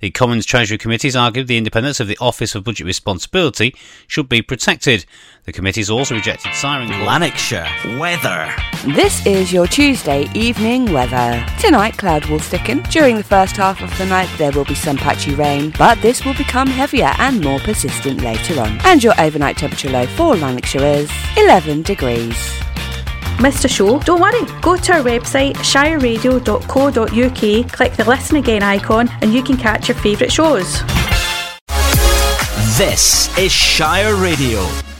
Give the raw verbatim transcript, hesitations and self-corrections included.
The Commons Treasury Committees argued the independence of the Office of Budget Responsibility should be protected. The committees also rejected siren calls. Lanarkshire weather. This is your Tuesday evening weather. Tonight, cloud will thicken. During the first half of the night, there will be some patchy rain, but this will become heavier and more persistent later on. And your overnight temperature low for Lanarkshire is eleven degrees. Missed a show? Don't worry. Go to our website shire radio dot co dot uk, click the listen again icon, and you can catch your favourite shows. This is Shire Radio.